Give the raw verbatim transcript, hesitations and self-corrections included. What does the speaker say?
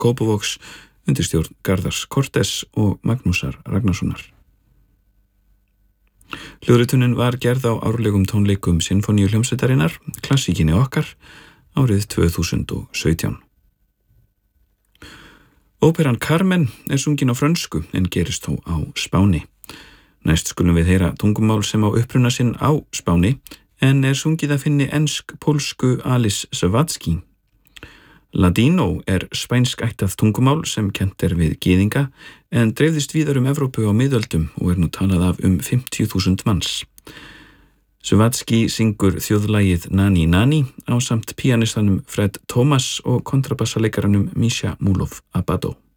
Kópavogs undir stjórn Garðars Cortes og Magnúsar Ragnarssonar. Hljóðritunin var gerð á árlegum tónleikum Sinfóníuhljómsveitarinnar, Klassíkinni okkar, árið tvö þúsund og sautján. Óperan Carmen er sungin á frönsku en gerist þó á Spáni. Næst skulum við heyra tungumál sem á uppruna sinn á Spáni en er sungið að finni ensk-pólsku Alice Zawadzki. Ladino er spænsk ættað tungumál sem kennt er við gyðinga en dreifðist víðar um Evrópu á miðöldum og er nú talað af um fimmtíu þúsund manns. Zawadzki syngur þjóðlagið Nani Nani ásamt píanistanum Fred Thomas og kontrabassaleikaranum Misha Mulov Abado.